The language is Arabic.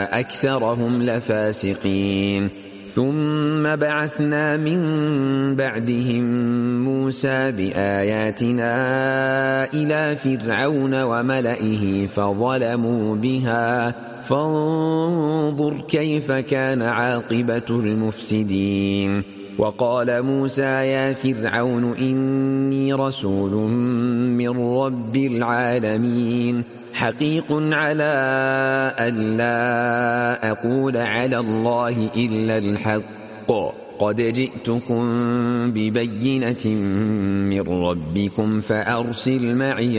أكثرهم لفاسقين ثم بعثنا من بعدهم موسى بآياتنا إلى فرعون وملئه فظلموا بها فانظر كيف كان عاقبة المفسدين وقال موسى يا فرعون إني رسول من رب العالمين حقيق على ألا أقول على الله إلا الحق قد جئتكم ببينة من ربكم فأرسل معي